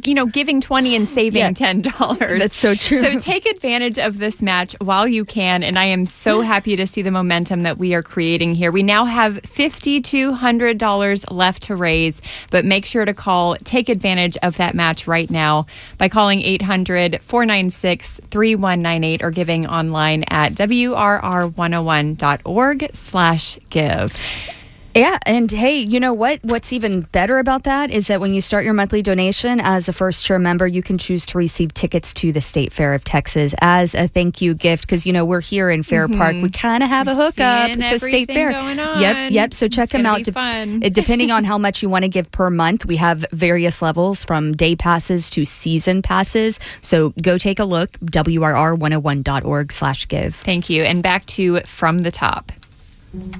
giving $20 and saving $10. That's so true. So take advantage of this match while you can. And I am so happy to see the momentum that we are creating here. We now have $5,200 left to raise, but make sure to take advantage of that match right now by calling 800-496-3198 or giving online at WRR101.org/give. Yeah, and hey, you know what? What's even better about that is that when you start your monthly donation as a first-year member, you can choose to receive tickets to the State Fair of Texas as a thank you gift because, we're here in Fair Park. We kind of have a hookup to State Fair. Yep. So check them out. Depending on how much you want to give per month, we have various levels from day passes to season passes. So go take a look, WRR101.org/give. Thank you. And back to From the Top.